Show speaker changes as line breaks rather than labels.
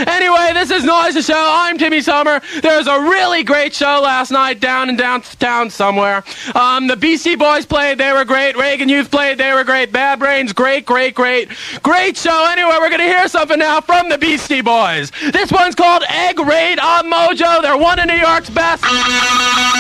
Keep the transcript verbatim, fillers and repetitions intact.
Anyway, this is Noise the Show. I'm Timmy Sommer. There was a really great show last night down in downtown somewhere. Um, the Beastie Boys played. They were great. Reagan Youth played. They were great. Bad Brains, great, great, great. Great show. Anyway, we're going to hear something now from the Beastie Boys. This one's called Egg Raid on Mojo. They're one of New York's best.